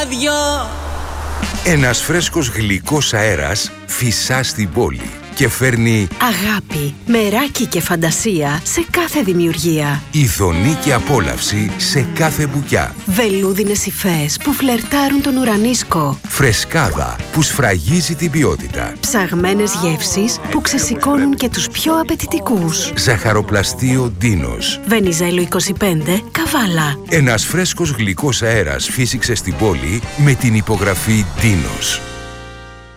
ράδιο. Ένας φρέσκος γλυκός αέρας φυσά στην πόλη και φέρνει αγάπη, μεράκι και φαντασία σε κάθε δημιουργία. ειδονή και απόλαυση σε κάθε μπουκιά. Βελούδινες υφές που φλερτάρουν τον ουρανίσκο. Φρεσκάδα που σφραγίζει την ποιότητα. Ψαγμένες γεύσεις που ξεσηκώνουν και τους πιο απαιτητικούς. Ζαχαροπλαστείο Ντίνος. Βενιζέλο 25, Καβάλα. Ένας φρέσκος γλυκός αέρας φύσηξε στην πόλη με την υπογραφή Ντίνος.